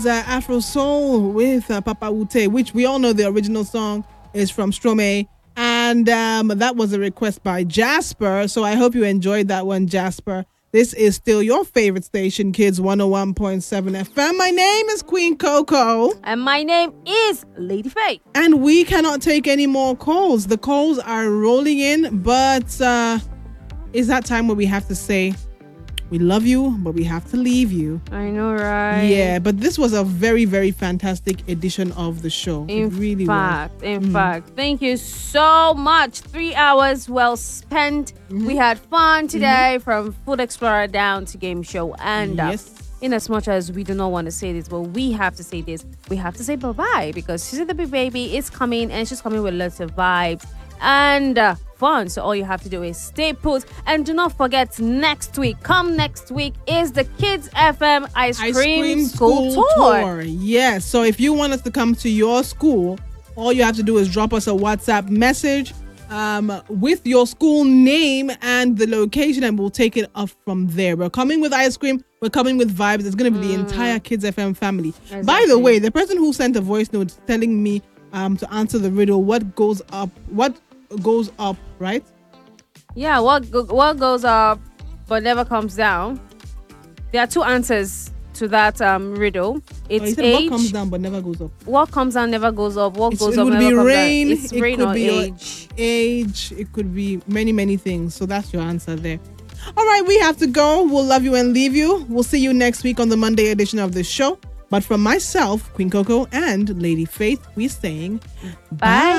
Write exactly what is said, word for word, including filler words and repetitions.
was uh, Afro Soul with uh, Papa Ute, which we all know the original song is from Stromae. And um, that was a request by Jasper. So I hope you enjoyed that one, Jasper. This is still your favorite station, Kids one oh one point seven F M. My name is Queen Coco. And my name is Lady Faye. And we cannot take any more calls. The calls are rolling in, but uh, it's that time where we have to say, we love you, but we have to leave you. I know, right? Yeah, but this was a very, very fantastic edition of the show. In it really fact, was. in Mm. fact, thank you so much. Three hours well spent. Mm-hmm. We had fun today, mm-hmm. from Food Explorer down to Game Show. And uh, yes. in as much as we do not want to say this, but we have to say this. We have to say bye-bye because she's the big baby. It's coming, and she's coming with lots of vibes and uh, fun. So all you have to do is stay put, and do not forget, next week, come next week, is the Kids F M Ice, Ice Cream, Cream School, School Tour. Tour. Yes. So if you want us to come to your school, all you have to do is drop us a WhatsApp message um, with your school name and the location, and we'll take it up from there. We're coming with ice cream. We're coming with vibes. It's going to be mm. the entire Kids F M family. Exactly. By the way, the person who sent a voice note telling me um, to answer the riddle, what goes up, what goes up, right? Yeah, what go- what goes up but never comes down. There are two answers to that um, riddle. It's oh, said, age. What comes down but never goes up? What comes down never goes up. What It's, goes it up would never be comes rain. down. It's it rain could or be age. Age. It could be many, many things. So that's your answer there. All right, we have to go. We'll love you and leave you. We'll see you next week on the Monday edition of this show. But from myself, Queen Coco, and Lady Faith, we're saying bye. Bye.